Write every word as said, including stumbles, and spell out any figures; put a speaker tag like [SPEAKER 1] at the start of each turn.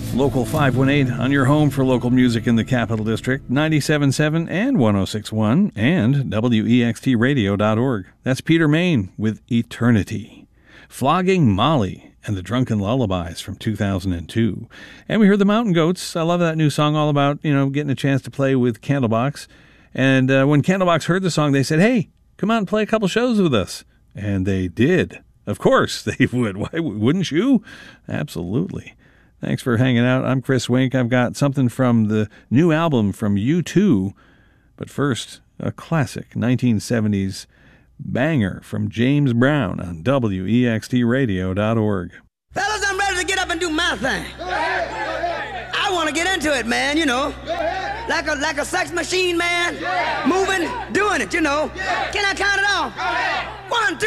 [SPEAKER 1] Local five one eight on your home for local music in the Capital District, ninety-seven point seven and one oh six point one, and W E X T radio dot org. That's Peter Main with Eternity. Flogging Molly and the Drunken Lullabies from two thousand two. And we heard the Mountain Goats. I love that new song, all about, you know, getting a chance to play with Candlebox. And uh, when Candlebox heard the song, they said, hey, come out and play a couple shows with us. And they did. Of course they would. Why wouldn't you? Absolutely. Thanks for hanging out. I'm Chris Wink. I've got something from the new album from U two. But first, a classic nineteen seventies banger from James Brown on W E X T radio dot org.
[SPEAKER 2] Fellas, I'm ready to get up and do my thing.
[SPEAKER 3] Go ahead, go ahead.
[SPEAKER 2] I want to get into it, man, you know.
[SPEAKER 3] Go ahead.
[SPEAKER 2] Like a like a sex machine, man.
[SPEAKER 3] Yeah.
[SPEAKER 2] Moving, doing it, you know.
[SPEAKER 3] Yeah.
[SPEAKER 2] Can I count it off?
[SPEAKER 3] Go ahead.
[SPEAKER 2] One, two.